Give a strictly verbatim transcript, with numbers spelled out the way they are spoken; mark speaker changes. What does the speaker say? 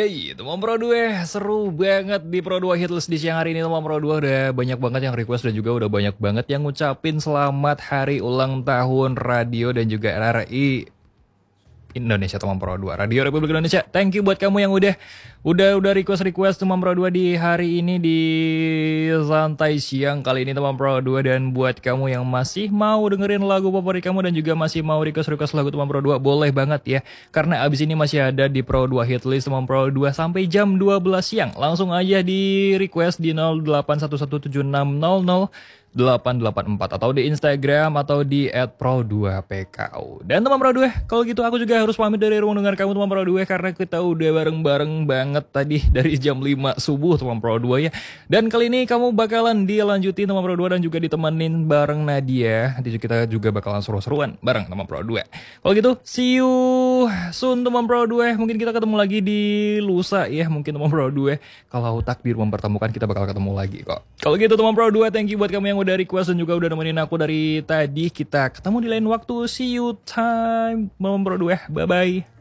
Speaker 1: Yeay, teman Pro dua seru banget di Pro dua Hitlist di siang hari ini. Teman Pro dua udah banyak banget yang request dan juga udah banyak banget yang ngucapin selamat hari ulang tahun radio dan juga R R I Indonesia. Teman Pro dua, Radio Republik Indonesia. Thank you buat kamu yang udah udah udah request request teman Pro dua di hari ini di santai siang kali ini teman Pro dua. Dan buat kamu yang masih mau dengerin lagu favorit kamu dan juga masih mau request request lagu teman Pro dua, boleh banget ya, karena abis ini masih ada di Pro dua Hitlist teman Pro dua sampai jam dua belas siang. Langsung aja di request di nol delapan satu satu tujuh enam nol nol delapan delapan empat atau di Instagram atau di et pro dua p k u. Dan teman Pro dua, kalau gitu aku juga harus pamit dari ruang dengar kamu teman Pro dua, karena kita udah bareng-bareng banget tadi dari jam lima subuh teman Pro dua ya. Dan kali ini kamu bakalan dilanjutin teman Pro dua dan juga ditemenin bareng Nadia. Nanti kita juga bakalan seru-seruan bareng teman Pro dua. Kalau gitu, see you soon teman Pro dua. Mungkin kita ketemu lagi di lusa ya, mungkin teman Pro dua. Kalau takdir mempertemukan, kita bakal ketemu lagi kok. Kalau gitu teman Pro dua, thank you buat kamu yang udah request dan juga udah nemenin aku dari tadi. Kita ketemu di lain waktu. See you time teman Pro dua. Bye bye.